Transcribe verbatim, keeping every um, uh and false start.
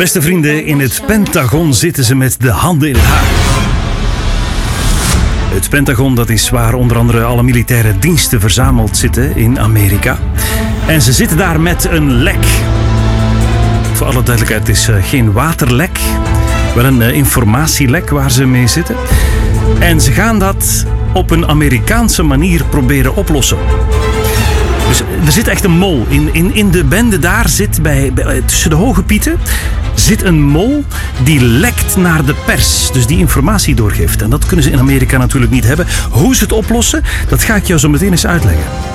Beste vrienden, in het Pentagon zitten ze met de handen in het haar. Het Pentagon, dat is waar onder andere alle militaire diensten verzameld zitten in Amerika. En ze zitten daar met een lek. Voor alle duidelijkheid, het is uh, geen waterlek. Wel een uh, informatielek waar ze mee zitten. En ze gaan dat op een Amerikaanse manier proberen oplossen. Dus er zit echt een mol. In, in, in de bende daar zit, bij, bij, tussen de hoge pieten, zit een mol die lekt naar de pers. Dus die informatie doorgeeft. En dat kunnen ze in Amerika natuurlijk niet hebben. Hoe ze het oplossen, dat ga ik jou zo meteen eens uitleggen.